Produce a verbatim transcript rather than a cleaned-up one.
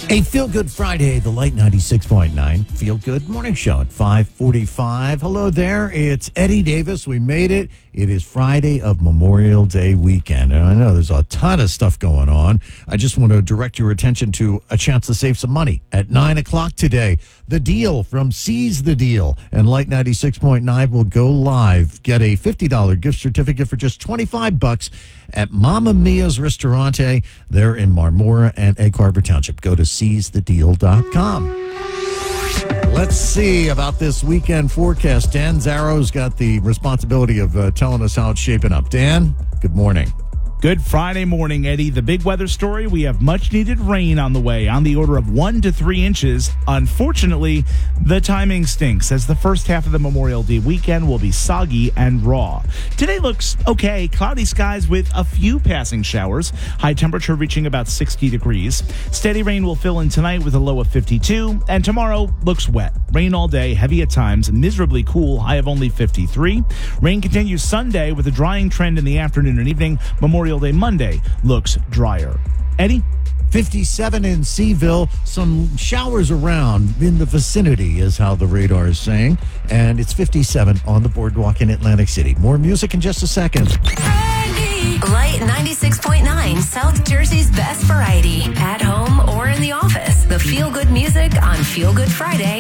A Feel Good Friday, the Light ninety-six point nine Feel Good Morning Show at five forty-five. Hello there, it's Eddie Davis. We made it. It is Friday of Memorial Day weekend, and I know there's a ton of stuff going on. I just want to direct your attention to a chance to save some money at nine o'clock today. The Deal from Seize the Deal, and Light ninety-six point nine will go live. Get a fifty dollars gift certificate for just twenty-five bucks at Mamma Mia's Ristorante there in Marmora and Egg Harbor Township. Go to seize the deal dot com. Let's see about this weekend forecast. Dan Zarrow's got the responsibility of uh, telling us how it's shaping up. Dan, good morning. Good Friday morning, Eddie. The big weather story, we have much needed rain on the way, on the order of one to three inches. Unfortunately, the timing stinks, as the first half of the Memorial Day weekend will be soggy and raw. Today looks okay. Cloudy skies with a few passing showers. High temperature reaching about sixty degrees. Steady rain will fill in tonight with a low of fifty-two. And tomorrow looks wet. Rain all day, heavy at times, miserably cool, high of only fifty-three. Rain continues Sunday with a drying trend in the afternoon and evening. Memorial Day Monday looks drier. Eddie? fifty-seven in Seaville. Some showers around in the vicinity is how the radar is saying. And it's fifty-seven on the boardwalk in Atlantic City. More music in just a second. Light ninety-six point nine, South Jersey's best variety. At home or in the office. The Feel Good music on Feel Good Friday.